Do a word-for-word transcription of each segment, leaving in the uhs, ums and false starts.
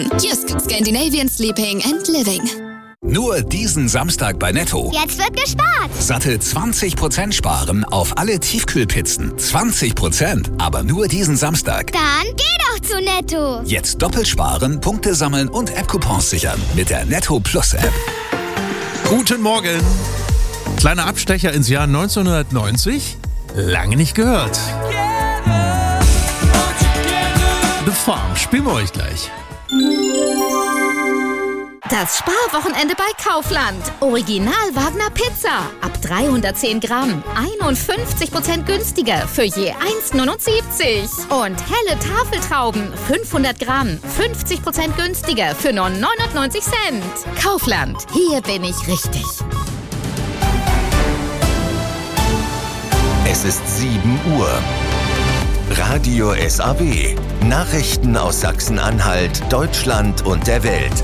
Jysk, Scandinavian Sleeping and Living. Nur diesen Samstag bei Netto. Jetzt wird gespart. Satte zwanzig Prozent sparen auf alle Tiefkühlpizzen. zwanzig Prozent, aber nur diesen Samstag. Dann geh doch zu Netto. Jetzt doppelt sparen, Punkte sammeln und App-Coupons sichern mit der Netto Plus App. Guten Morgen. Kleiner Abstecher ins Jahr neunzehnhundertneunzig. Lange nicht gehört. The Farm spielen wir euch gleich. Das Sparwochenende bei Kaufland. Original Wagner Pizza. Ab dreihundertzehn Gramm. einundfünfzig Prozent günstiger für je eins neunundsiebzig. Und helle Tafeltrauben. fünfhundert Gramm. fünfzig Prozent günstiger für nur neunundneunzig Cent. Kaufland. Hier bin ich richtig. Es ist sieben Uhr. Radio S A W. Nachrichten aus Sachsen-Anhalt, Deutschland und der Welt.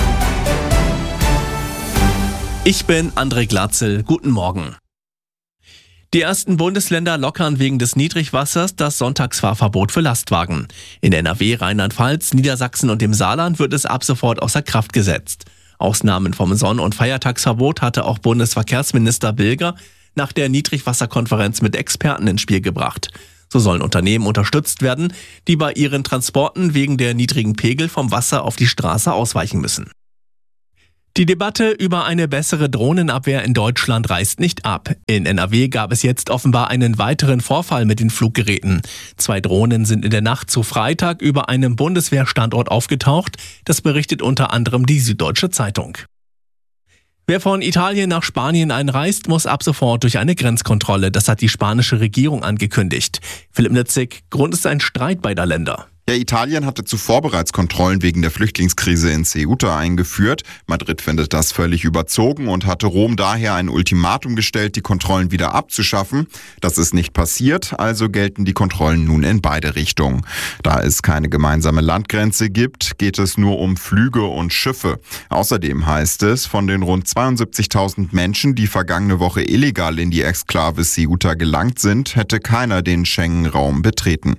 Ich bin André Glatzel. Guten Morgen. Die ersten Bundesländer lockern wegen des Niedrigwassers das Sonntagsfahrverbot für Lastwagen. In N R W, Rheinland-Pfalz, Niedersachsen und dem Saarland wird es ab sofort außer Kraft gesetzt. Ausnahmen vom Sonn- und Feiertagsverbot hatte auch Bundesverkehrsminister Bilger nach der Niedrigwasserkonferenz mit Experten ins Spiel gebracht. So sollen Unternehmen unterstützt werden, die bei ihren Transporten wegen der niedrigen Pegel vom Wasser auf die Straße ausweichen müssen. Die Debatte über eine bessere Drohnenabwehr in Deutschland reißt nicht ab. In N R W gab es jetzt offenbar einen weiteren Vorfall mit den Fluggeräten. Zwei Drohnen sind in der Nacht zu Freitag über einem Bundeswehrstandort aufgetaucht. Das berichtet unter anderem die Süddeutsche Zeitung. Wer von Italien nach Spanien einreist, muss ab sofort durch eine Grenzkontrolle. Das hat die spanische Regierung angekündigt. Philipp Nitzig, Grund ist ein Streit beider Länder. Ja, Italien hatte zuvor bereits Kontrollen wegen der Flüchtlingskrise in Ceuta eingeführt. Madrid findet das völlig überzogen und hatte Rom daher ein Ultimatum gestellt, die Kontrollen wieder abzuschaffen. Das ist nicht passiert, also gelten die Kontrollen nun in beide Richtungen. Da es keine gemeinsame Landgrenze gibt, geht es nur um Flüge und Schiffe. Außerdem heißt es, von den rund zweiundsiebzigtausend Menschen, die vergangene Woche illegal in die Exklave Ceuta gelangt sind, hätte keiner den Schengen-Raum betreten.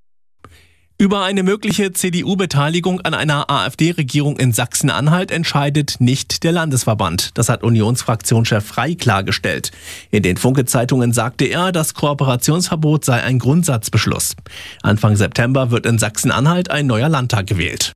Über eine mögliche C D U-Beteiligung an einer AfD-Regierung in Sachsen-Anhalt entscheidet nicht der Landesverband. Das hat Unionsfraktionschef Frey klargestellt. In den Funke-Zeitungen sagte er, das Kooperationsverbot sei ein Grundsatzbeschluss. Anfang September wird in Sachsen-Anhalt ein neuer Landtag gewählt.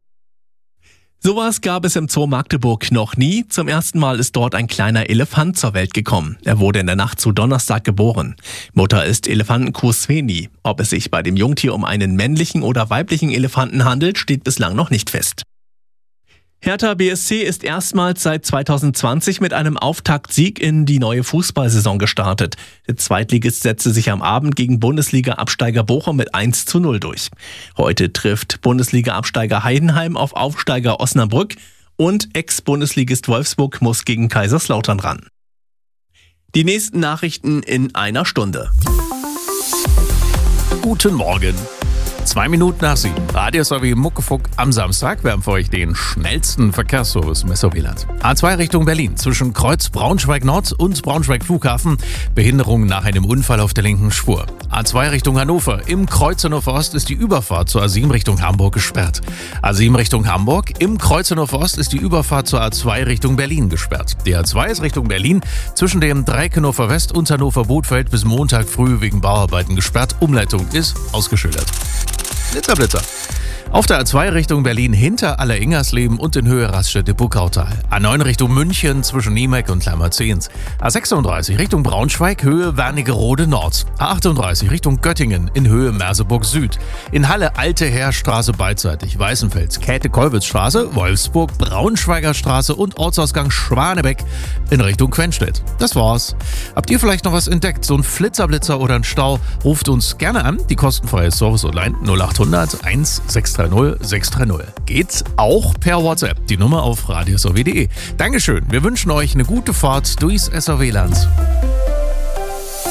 Sowas gab es im Zoo Magdeburg noch nie. Zum ersten Mal ist dort ein kleiner Elefant zur Welt gekommen. Er wurde in der Nacht zu Donnerstag geboren. Mutter ist Elefantenkuh Sveni. Ob es sich bei dem Jungtier um einen männlichen oder weiblichen Elefanten handelt, steht bislang noch nicht fest. Hertha B S C ist erstmals seit zweitausendzwanzig mit einem Auftaktsieg in die neue Fußballsaison gestartet. Der Zweitligist setzte sich am Abend gegen Bundesliga-Absteiger Bochum mit eins zu null durch. Heute trifft Bundesliga-Absteiger Heidenheim auf Aufsteiger Osnabrück und Ex-Bundesligist Wolfsburg muss gegen Kaiserslautern ran. Die nächsten Nachrichten in einer Stunde. Guten Morgen. Zwei Minuten nach sieben. Radio S A W Muckefuck am Samstag. Wir haben für euch den schnellsten Verkehrsservice im S A W-Land. A zwei Richtung Berlin. Zwischen Kreuz Braunschweig-Nord und Braunschweig-Flughafen. Behinderung nach einem Unfall auf der linken Spur. A zwei Richtung Hannover. Im Kreuz Hannover Ost ist die Überfahrt zur A sieben Richtung Hamburg gesperrt. A sieben Richtung Hamburg. Im Kreuz Hannover Ost ist die Überfahrt zur A zwei Richtung Berlin gesperrt. Die A zwei ist Richtung Berlin zwischen dem Dreieck Hannover West und Hannover Bothfeld bis Montag früh wegen Bauarbeiten gesperrt. Umleitung ist ausgeschildert. Blitzer, Blitzer. Auf der A zwei Richtung Berlin hinter Aller-Ingersleben und in Höhe Raststätte-Buckautal. A neun Richtung München zwischen Niemeck und Kleimerzehns. A sechsunddreißig Richtung Braunschweig, Höhe Wernigerode Nord. A achtunddreißig Richtung Göttingen in Höhe Merseburg Süd. In Halle Alte Heerstraße beidseitig, Weißenfels, Käthe-Kollwitz-Straße, Wolfsburg, Braunschweiger Straße und Ortsausgang Schwanebeck in Richtung Quenstedt. Das war's. Habt ihr vielleicht noch was entdeckt? So ein Flitzerblitzer oder ein Stau? Ruft uns gerne an. Die kostenfreie Service-Hotline null achthundert eins sechs drei null sechs drei null. Geht's auch per WhatsApp. Die Nummer auf radio s a w punkt d e. Dankeschön. Wir wünschen euch eine gute Fahrt durchs S A W-Land.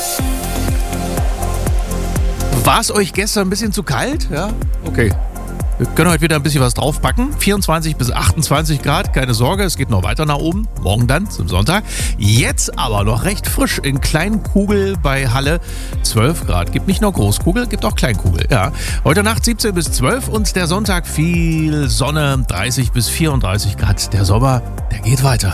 War es euch gestern ein bisschen zu kalt? Ja? Okay. Wir können heute wieder ein bisschen was draufpacken. vierundzwanzig bis achtundzwanzig Grad, keine Sorge, es geht noch weiter nach oben. Morgen dann, zum Sonntag. Jetzt aber noch recht frisch in Kleinkugel bei Halle. zwölf Grad. Gibt nicht nur Großkugel, gibt auch Kleinkugel. Ja. Heute Nacht siebzehn bis zwölf und der Sonntag viel Sonne, dreißig bis vierunddreißig Grad. Der Sommer, der geht weiter.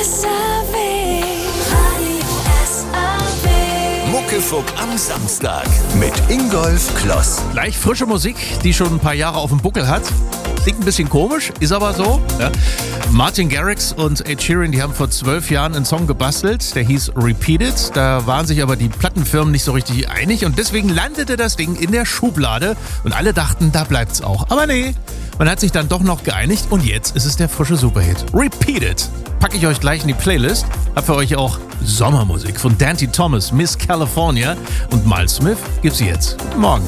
Muckefuck am Samstag mit Ingolf Kloss. Gleich frische Musik, die schon ein paar Jahre auf dem Buckel hat. Klingt ein bisschen komisch, ist aber so. Ja. Martin Garrix und Ed Sheeran, die haben vor zwölf Jahren einen Song gebastelt, der hieß Repeated. Da waren sich aber die Plattenfirmen nicht so richtig einig und deswegen landete das Ding in der Schublade und alle dachten, da bleibt's auch. Aber nee, man hat sich dann doch noch geeinigt und jetzt ist es der frische Superhit. Repeated. Packe ich euch gleich in die Playlist. Hab für euch auch Sommermusik von Dante Thomas, Miss California und Miles Smith gibt's jetzt. Morgen.